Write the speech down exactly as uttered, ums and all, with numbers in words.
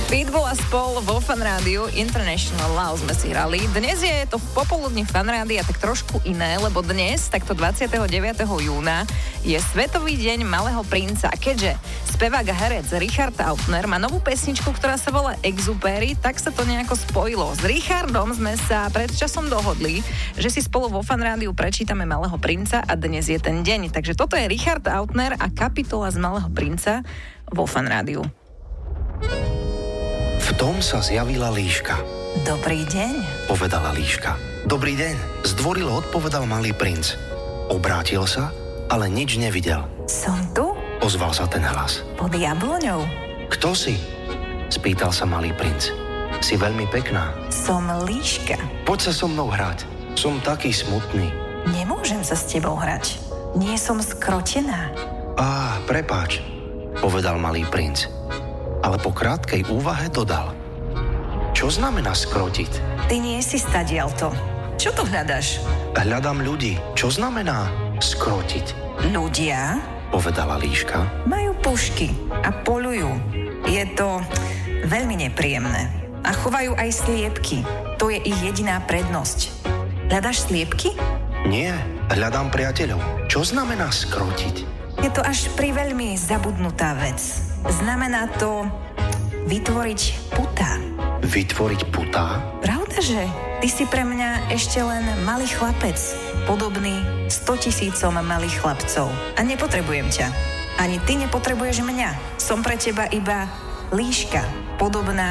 Pitbull a spol vo Fan Rádiu International Love sme si hrali. Dnes je to v popoludní Fan Rádia tak trošku iné, lebo dnes, takto dvadsiateho deviateho júna, je Svetový deň Malého princa. A keďže spevák a herec Richard Autner má novú pesničku, ktorá sa volá Exupery, tak sa to nejako spojilo. S Richardom sme sa pred časom dohodli, že si spolu vo Fan Rádiu prečítame Malého princa a dnes je ten deň. Takže toto je Richard Autner a kapitola z Malého princa vo Fan Rádiu. V tom sa zjavila líška. Dobrý deň, povedala líška. Dobrý deň, zdvorilo odpovedal malý princ. Obrátil sa, ale nič nevidel. som tu, Ozval sa ten hlas. pod jabloňou. Kto si? Spýtal sa malý princ. Si veľmi pekná. Som líška. Poď sa so mnou hrať. Som taký smutný. Nemôžem sa s tebou hrať. Nie som skrotená. Á, prepáč, povedal malý princ. Ale po krátkej úvahe dodal. Čo znamená skrotiť? Ty nie si stadialto. Čo tu hľadaš? Hľadám ľudí. Čo znamená skrotiť? Ľudia Povedala líška. majú pušky a poľujú. Je to veľmi nepríjemné. A chovajú aj sliepky. To je ich jediná prednosť. Hľadaš sliepky? Nie, hľadám priateľov. Čo znamená skrotiť? Je to až pri veľmi zabudnutá vec. Znamená to vytvoriť putá. Vytvoriť putá? Pravda, že ty si pre mňa ešte len malý chlapec, podobný stotisícom malých chlapcov. A nepotrebujem ťa. Ani ty nepotrebuješ mňa. Som pre teba iba líška, podobná